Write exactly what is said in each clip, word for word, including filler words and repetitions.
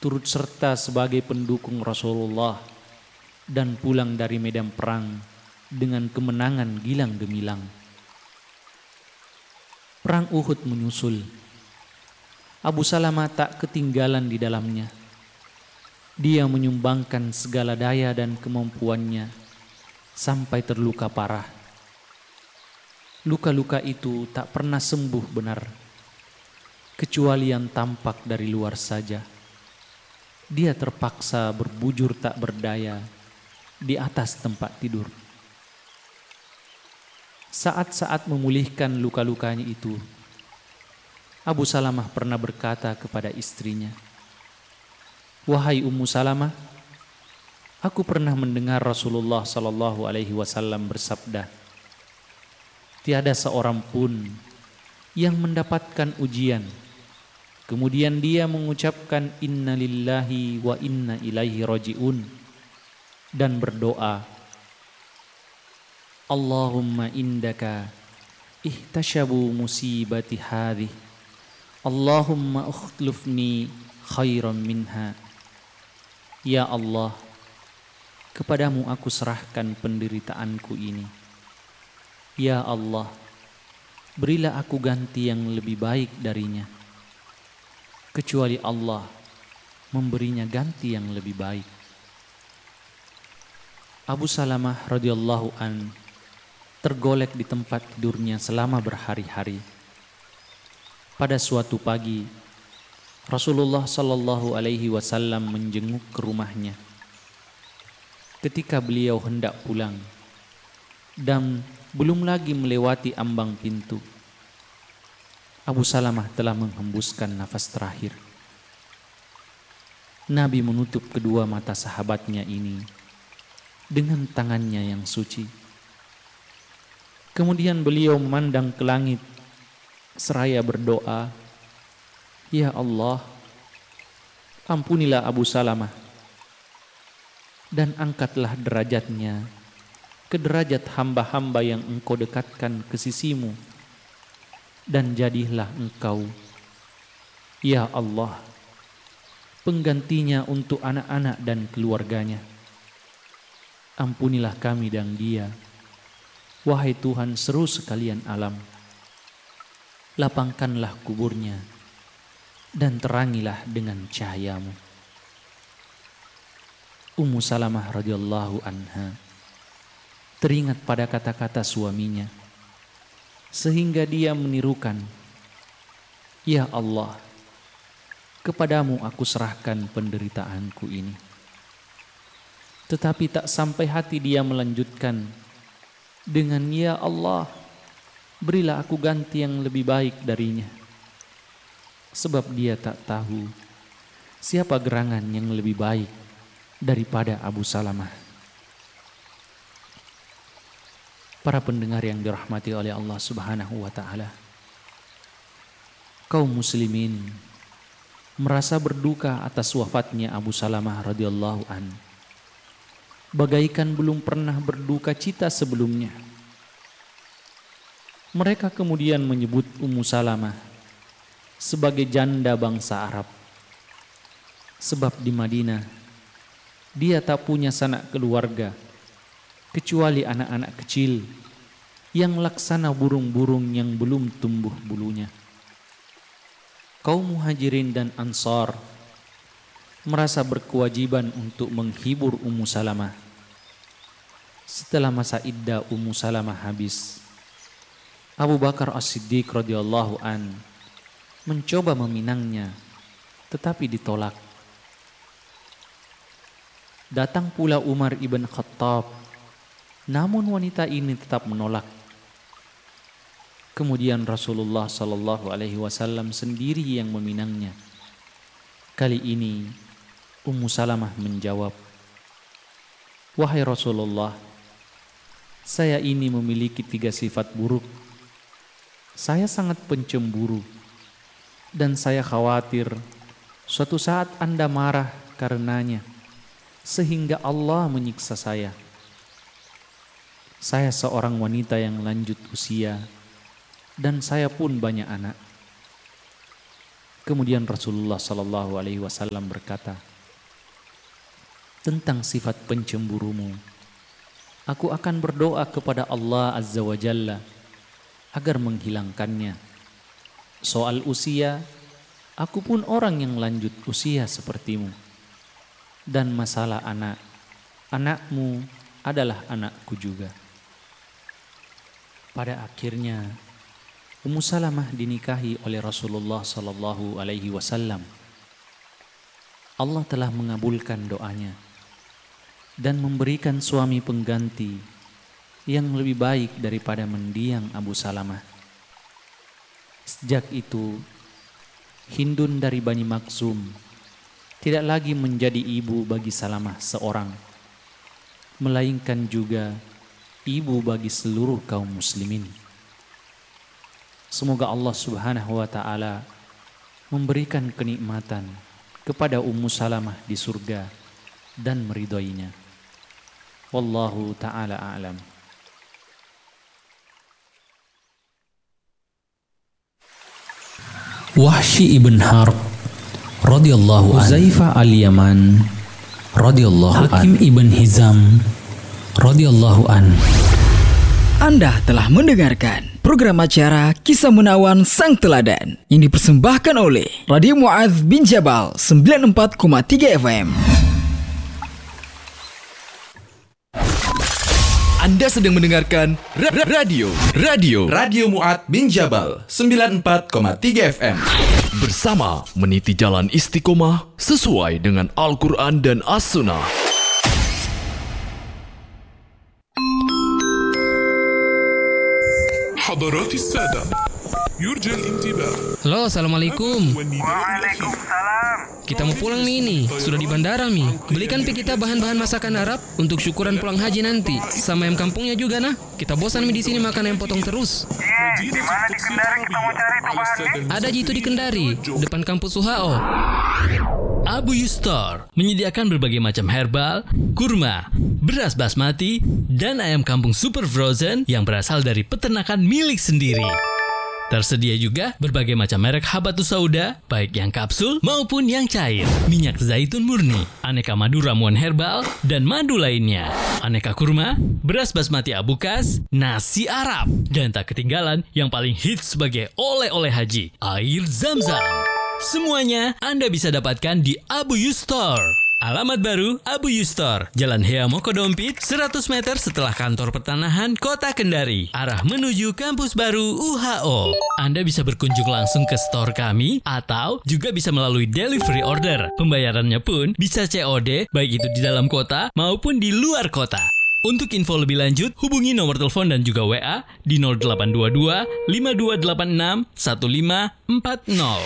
turut serta sebagai pendukung Rasulullah dan pulang dari medan perang dengan kemenangan gilang gemilang. Perang Uhud menyusul. Abu Salamah tak ketinggalan di dalamnya. Dia menyumbangkan segala daya dan kemampuannya sampai terluka parah. Luka-luka itu tak pernah sembuh benar, kecuali yang tampak dari luar saja. Dia terpaksa berbujur tak berdaya di atas tempat tidur. Saat-saat memulihkan luka-lukanya itu, Abu Salamah pernah berkata kepada istrinya, "Wahai Ummu Salamah, aku pernah mendengar Rasulullah Sallallahu Alaihi Wasallam bersabda, tiada seorang pun yang mendapatkan ujian, kemudian dia mengucapkan inna lillahi wa inna ilaihi raji'un dan berdoa, Allahumma indaka ihtasyabu musibati hadhi, Allahumma ukhlufni khairan minha. Ya Allah, kepadamu aku serahkan penderitaanku ini. Ya Allah, berilah aku ganti yang lebih baik darinya, kecuali Allah memberinya ganti yang lebih baik." Abu Salamah radhiyallahu an tergolek di tempat tidurnya selama berhari-hari. Pada suatu pagi, Rasulullah Sallallahu Alaihi Wasallam menjenguk ke rumahnya. Ketika beliau hendak pulang dan belum lagi melewati ambang pintu, Abu Salamah telah menghembuskan nafas terakhir. Nabi menutup kedua mata sahabatnya ini dengan tangannya yang suci. Kemudian beliau memandang ke langit seraya berdoa, "Ya Allah, ampunilah Abu Salamah dan angkatlah derajatnya ke derajat hamba-hamba yang Engkau dekatkan ke sisimu, dan jadilah Engkau, ya Allah, penggantinya untuk anak-anak dan keluarganya. Ampunilah kami dan dia, wahai Tuhan seru sekalian alam. Lapangkanlah kuburnya dan terangilah dengan cahayamu." Ummu Salamah radhiyallahu anha teringat pada kata-kata suaminya, sehingga dia menirukan, "Ya Allah, kepadamu aku serahkan penderitaanku ini." Tetapi tak sampai hati dia melanjutkan dengan, "Ya Allah, berilah aku ganti yang lebih baik darinya." Sebab dia tak tahu siapa gerangan yang lebih baik daripada Abu Salamah. Para pendengar yang dirahmati oleh Allah Subhanahu wa taala, kaum muslimin merasa berduka atas wafatnya Abu Salamah radhiyallahu an, bagaikan belum pernah berduka cita sebelumnya. Mereka kemudian menyebut Ummu Salamah sebagai janda bangsa Arab, sebab di Madinah dia tak punya sanak keluarga kecuali anak-anak kecil yang laksana burung-burung yang belum tumbuh bulunya. Kaum Muhajirin dan Ansar merasa berkewajiban untuk menghibur Ummu Salamah. Setelah masa iddah Ummu Salamah habis, Abu Bakar As-Siddiq radhiyallahu an mencoba meminangnya, tetapi ditolak. Datang pula Umar ibn Khattab, namun wanita ini tetap menolak. Kemudian Rasulullah Sallallahu Alaihi Wasallam sendiri yang meminangnya. Kali ini Ummu Salamah menjawab, "Wahai Rasulullah, saya ini memiliki tiga sifat buruk. Saya sangat pencemburu dan saya khawatir suatu saat Anda marah karenanya sehingga Allah menyiksa saya. Saya seorang wanita yang lanjut usia dan saya pun banyak anak. Kemudian Rasulullah Sallallahu Alaihi Wasallam berkata, tentang sifat pencemburumu, aku akan berdoa kepada Allah Azza wa Jalla agar menghilangkannya. Soal usia, aku pun orang yang lanjut usia sepertimu. Dan masalah anak, anakmu adalah anakku juga. Pada akhirnya Ummu Salamah dinikahi oleh Rasulullah Sallallahu Alaihi Wasallam. Allah telah mengabulkan doanya dan memberikan suami pengganti yang lebih baik daripada mendiang Abu Salamah. Sejak itu, Hindun dari Bani Maksum tidak lagi menjadi ibu bagi Salamah seorang, melainkan juga ibu bagi seluruh kaum muslimin. Semoga Allah Subhanahu wa taala memberikan kenikmatan kepada Ummu Salamah di surga dan meridhoinya. Wallahu taala a'lam. Wahsy ibn Harb radhiyallahu anhu, Huzaifah al-Yaman radhiyallahu anhu, Hakim ibn Hizam radhiyallahu anhu. Anda telah mendengarkan program acara Kisah Menawan Sang Teladan yang dipersembahkan oleh Radio Mu'adz bin Jabal sembilan puluh empat koma tiga F M. Anda sedang mendengarkan ra- ra- radio Radio Radio Mu'adz bin Jabal sembilan puluh empat koma tiga F M. Bersama meniti jalan istiqomah sesuai dengan Al-Quran dan As-Sunnah. حضرات السادة يرجى الانتباه. Halo, assalamualaikum. Waalaikumsalam. Kita mau pulang nih ini. Sudah di bandara Mi. Belikan pi kita bahan-bahan masakan Arab untuk syukuran pulang haji nanti. Sama ayam kampungnya juga nah. Kita bosan Mi di sini makan ayam potong terus. Iya, di mana di Kendari kita mau cari tuh bahannya? Ada jitu di Kendari, depan kampus U H O. Abu Yustar menyediakan berbagai macam herbal, kurma, beras basmati, dan ayam kampung super frozen yang berasal dari peternakan milik sendiri. Tersedia juga berbagai macam merek habatus sauda, baik yang kapsul maupun yang cair, minyak zaitun murni, aneka madu ramuan herbal, dan madu lainnya, aneka kurma, beras basmati abukas, nasi Arab, dan tak ketinggalan yang paling hits sebagai oleh-oleh haji, air Zam-Zam. Semuanya Anda bisa dapatkan di Abu Yustar. Alamat baru Abu Yustar, Jalan Hea Mokodompit, seratus meter setelah kantor pertanahan Kota Kendari, arah menuju kampus baru U H O. Anda bisa berkunjung langsung ke store kami atau juga bisa melalui delivery order. Pembayarannya pun bisa C O D, baik itu di dalam kota maupun di luar kota. Untuk info lebih lanjut, hubungi nomor telepon dan juga W A di nol delapan dua dua lima dua delapan enam satu lima empat nol.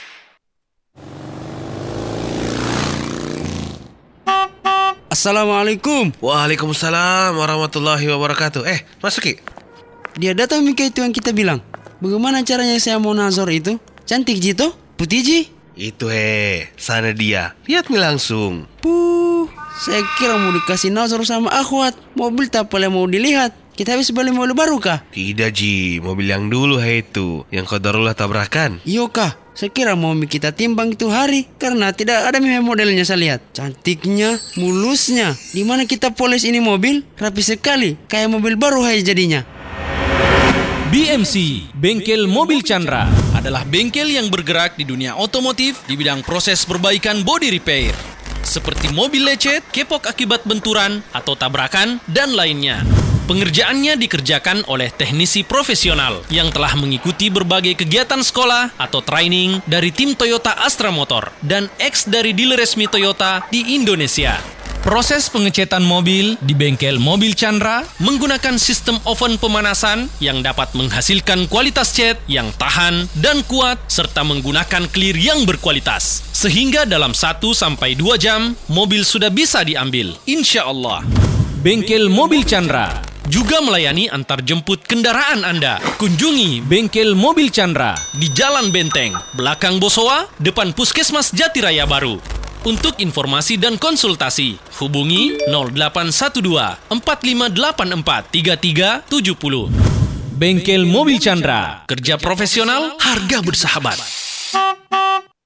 Assalamualaikum. Waalaikumsalam warahmatullahi wabarakatuh. Eh, masuk Ki. Dia datang Mika itu yang kita bilang. Bagaimana caranya saya mau nazar itu? Cantik Jito? Putih Ji? Itu he, sana dia. Lihat Mi langsung. Puh, saya kira mau dikasih nazar sama akhwat. Mobil tak boleh mau dilihat. Kita habis beli mobil baru kah? Tidak Ji, mobil yang dulu he itu, yang qadarullah tabrakan. Iyo kah? Saya kira mau kita timbang itu hari karena tidak ada modelnya saya lihat. Cantiknya, mulusnya. Di mana kita polis ini mobil? Rapi sekali, kayak mobil baru hai jadinya. B M C, Bengkel Mobil Chandra, adalah bengkel yang bergerak di dunia otomotif di bidang proses perbaikan body repair. Seperti mobil lecet, kepok akibat benturan atau tabrakan, dan lainnya. Pengerjaannya dikerjakan oleh teknisi profesional yang telah mengikuti berbagai kegiatan sekolah atau training dari tim Toyota Astra Motor dan ex dari dealer resmi Toyota di Indonesia. Proses pengecetan mobil di bengkel Mobil Chandra menggunakan sistem oven pemanasan yang dapat menghasilkan kualitas cat yang tahan dan kuat serta menggunakan clear yang berkualitas. Sehingga dalam satu sampai dua jam, mobil sudah bisa diambil. Insya Allah. Bengkel Mobil Chandra juga melayani antar jemput kendaraan Anda. Kunjungi Bengkel Mobil Chandra di Jalan Benteng, belakang Bosowa, depan Puskesmas Jatiraya Baru. Untuk informasi dan konsultasi, hubungi nol delapan satu dua empat lima delapan empat tiga tiga tujuh nol. Bengkel Mobil Chandra, kerja profesional, harga bersahabat.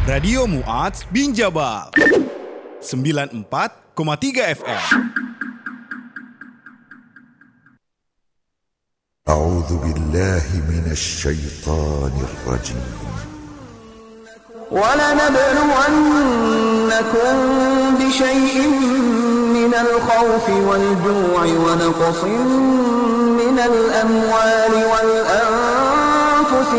Radio Mu'adz bin Jabal sembilan puluh empat koma tiga F M. A'udzu billahi minasy syaithanir rajim. وَلَنَبْلُوَنَّكُمْ بِشَيْءٍ مِّنَ الْخَوْفِ وَالْجُوعِ وَنَقْصٍ مِّنَ الْأَمْوَالِ وَالْأَنفُسِ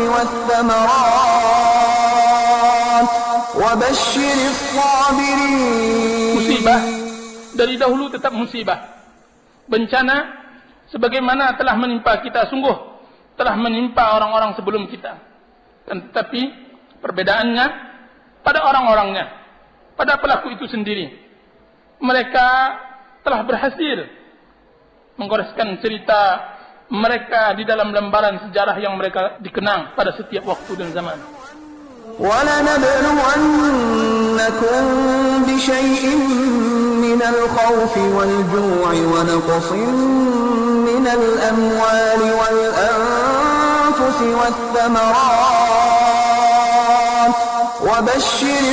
وَالثَّمَرَاتِ وَبَشِّرِ الصَّابِرِينَ. Musibah dari dahulu tetap musibah. Bencana sebagaimana telah menimpa kita, sungguh telah menimpa orang-orang sebelum kita. Dan tetapi perbedaannya pada orang-orangnya, pada pelaku itu sendiri. Mereka telah berhasil menggoreskan cerita mereka di dalam lembaran sejarah yang mereka dikenang pada setiap waktu dan zaman. وَلَنَبْلُوَنَّكُمْ بِشَيْءٍ مِّنَ الْخَوْفِ وَالْجُوعِ وَنَقْصٍ مِّنَ الْأَمْوَالِ وَالْأَنفُسِ وَالثَّمَرَاتِ وَبَشِّرِ